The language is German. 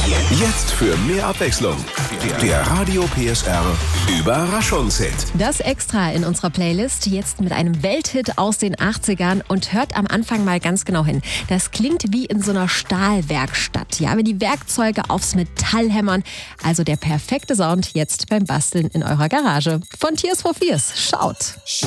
Jetzt für mehr Abwechslung. Der Radio PSR Überraschungshit. Das Extra in unserer Playlist jetzt mit einem Welthit aus den 80ern und hört am Anfang mal ganz genau hin. Das klingt wie in so einer Stahlwerkstatt, ja, wenn die Werkzeuge aufs Metall hämmern. Also der perfekte Sound jetzt beim Basteln in eurer Garage. Von Tears for Fears. Schaut!